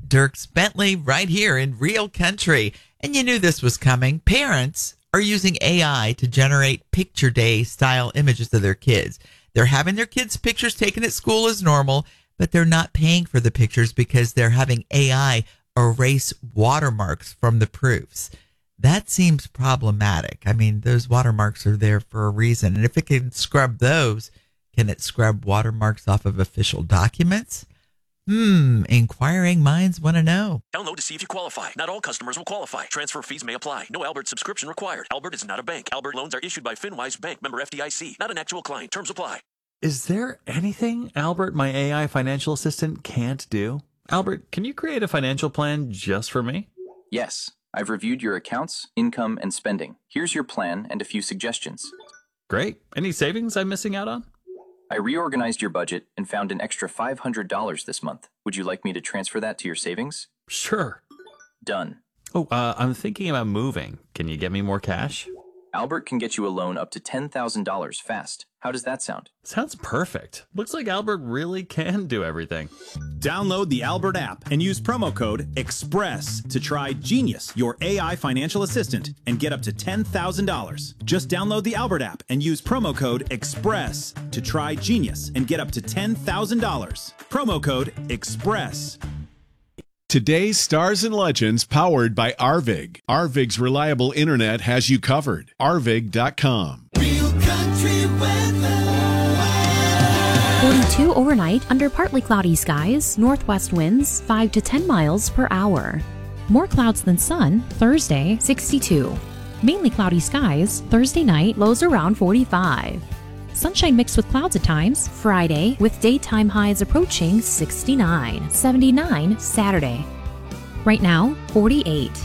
Dierks Bentley right here in Real Country. And you knew this was coming. Parents are using AI to generate picture day style images of their kids. They're having their kids' pictures taken at school as normal, but they're not paying for the pictures because they're having AI erase watermarks from the proofs. That seems problematic. I mean, those watermarks are there for a reason. And if it can scrub those, can it scrub watermarks off of official documents? Inquiring minds want to know. Download to see if you qualify. Not all customers will qualify. Transfer fees may apply. No Albert subscription required. Albert is not a bank. Albert loans are issued by FinWise Bank, member FDIC. Not an actual client. Terms apply. Is there anything Albert, my AI financial assistant, can't do? Albert, can you create a financial plan just for me? Yes. I've reviewed your accounts, income, and spending. Here's your plan and a few suggestions. Great. Any savings I'm missing out on? I reorganized your budget and found an extra $500 this month. Would you like me to transfer that to your savings? Sure. Done. Oh, I'm thinking about moving. Can you get me more cash? Albert can get you a loan up to $10,000 fast. How does that sound? Sounds perfect. Looks like Albert really can do everything. Download the Albert app and use promo code EXPRESS to try Genius, your AI financial assistant, and get up to $10,000. Just download the Albert app and use promo code EXPRESS to try Genius and get up to $10,000. Promo code EXPRESS. Today's Stars and Legends powered by Arvig. Arvig's reliable internet has you covered. Arvig.com. Real country weather. 42 overnight under partly cloudy skies, northwest winds 5 to 10 miles per hour. More clouds than sun, Thursday 62. Mainly cloudy skies, Thursday night lows around 45. Sunshine mixed with clouds at times, Friday, with daytime highs approaching 69, 79 Saturday. Right now, 48.